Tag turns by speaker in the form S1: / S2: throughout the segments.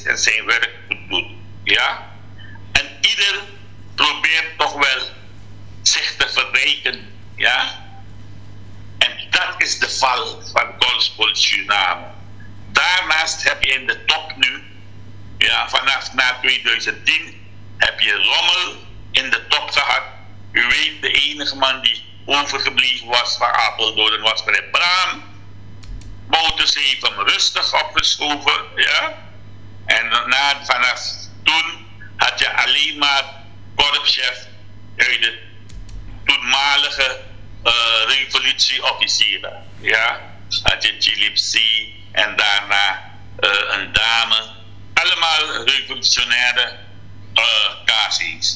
S1: is en zijn werk goed doet. Ja? En ieder probeert toch wel zich te verrijken. Ja? En dat is de val van Golfsport Suriname. Daarnaast heb je in de top nu, ja, vanaf na 2010, heb je rommel in de top gehad. U weet, de enige man die overgebleven was van Apeldoorn was meneer Braam. Bouters heeft hem rustig opgeschoven, ja. En vanaf toen had je alleen maar korpschef uit de toenmalige revolutieofficieren, ja. Had je Chilipsi en daarna een dame. Allemaal revolutionaire casies.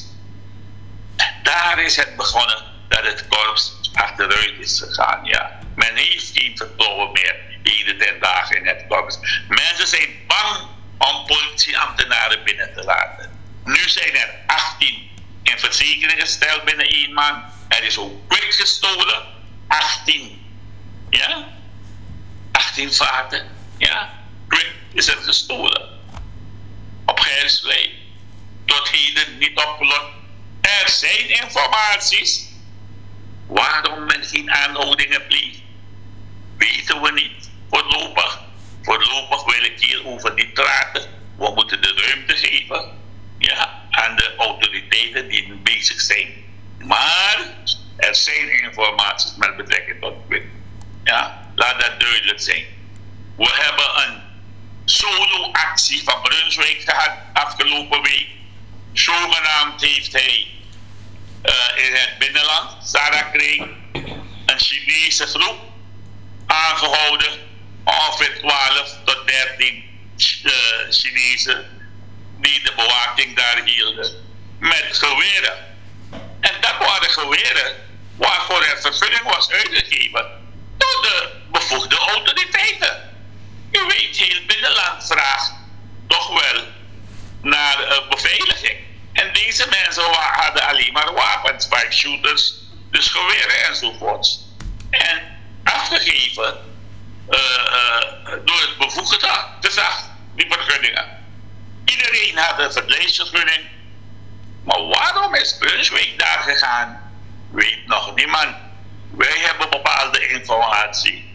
S1: Daar is het begonnen dat het korps achteruit is gegaan, ja. Men heeft geen vertrouwen meer heden ten dagen in het korps. Mensen zijn bang om politieambtenaren binnen te laten. Nu zijn er 18 in verzekering gesteld binnen 1 maand. Er is ook kwik gestolen. 18. Ja? 18 vaten. Ja? Kwik is er gestolen. Op Gersvlei. Tot heden niet opgelost. Er zijn informaties. Waarom men geen aanhoudingen pleegt, weten we niet. Voorlopig wil ik hierover niet praten. We moeten de ruimte geven, ja, aan de autoriteiten die bezig zijn. Maar er zijn informaties met betrekking tot kwik. Ja, laat dat duidelijk zijn. We hebben een solo-actie van Brunswijk gehad afgelopen week. Zogenaamd heeft hij in het binnenland, Sarakring, een Chinese groep aangehouden. Ongeveer 12 tot 13 Chinezen die de bewaking daar hielden met geweren. En dat waren geweren waarvoor er vergunning was uitgegeven door de bevoegde autoriteiten. U weet, heel het binnenland vraagt toch wel naar beveiliging. En deze mensen hadden alleen maar wapens, 5 shooters, dus geweren enzovoorts. En afgegeven door het bevoegde gezag, die vergunningen. Iedereen had een verblijfsvergunning. Maar waarom is Brunswijk daar gegaan? Weet nog niemand. Wij hebben bepaalde informatie.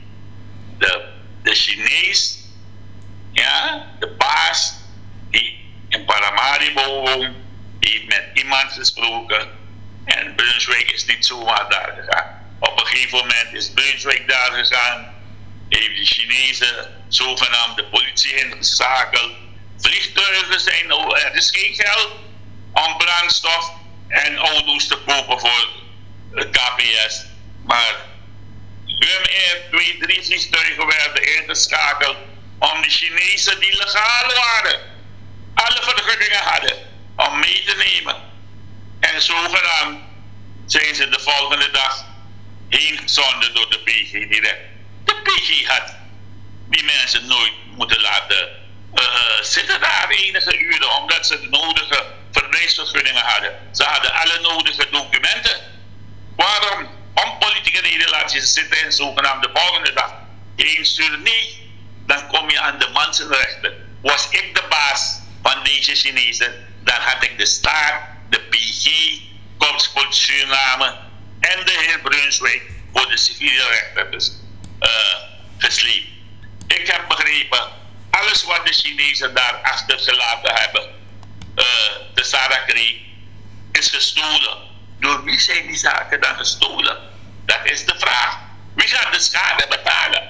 S1: De Chinees, ja, de baas die in Paramaribo woont, heeft met iemand gesproken en Brunswijk is niet zomaar daar gegaan. Op een gegeven moment is Brunswijk daar gegaan, heeft de Chinezen zogenaamd de politie ingeschakeld. Vliegtuigen zijn, er is geen geld om brandstof en auto's te kopen voor het KPS. Maar Gum Air 2-3 vliegtuigen werden ingeschakeld om de Chinezen die legaal waren, alle vergunningen hadden, om mee te nemen. En zogenaamd zijn ze de volgende dag heen gezonden door de PG direct. De PG had die mensen nooit moeten laten zitten daar enige uren, omdat ze de nodige verblijfsvergunningen hadden. Ze hadden alle nodige documenten. Waarom? Om politieke relaties te zitten en zogenaamd de volgende dag heen sturen. Nee, dan kom je aan de mensenrechten. Was ik de baas van deze Chinezen, dan had ik de staat, de PG, Golfsport Suriname en de heer Brunswijk voor de civiele rechten gesleept. Ik heb begrepen, alles wat de Chinezen daar achtergelaten hebben, de Sarakri, is gestolen. Door wie zijn die zaken dan gestolen? Dat is de vraag. Wie gaat de schade betalen?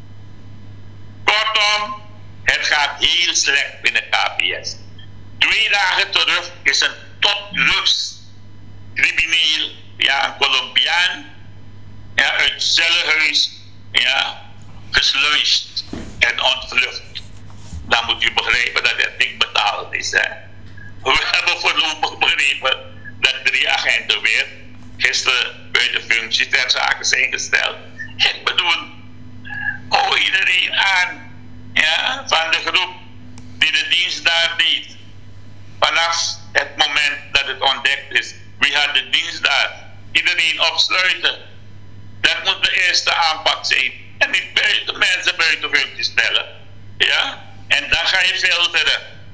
S1: Kortom, het gaat heel slecht binnen KPS. 2 dagen terug is een topdrugscrimineel, ja, een Colombiaan, ja, uit Zellenhuis, ja, gesluist en ontvlucht. Dan moet u begrijpen dat het ding betaald is. Hè? We hebben voorlopig begrepen dat 3 agenten weer gisteren buiten functie ter zake zijn gesteld. Ik bedoel, hou iedereen aan, ja, van de groep die de dienst daar deed. Vanaf het moment dat het ontdekt is, wie had de dienst daar? Iedereen opsluiten. Dat moet de eerste aanpak zijn. En niet mensen buiten functie stellen. Ja? En dan ga je filteren.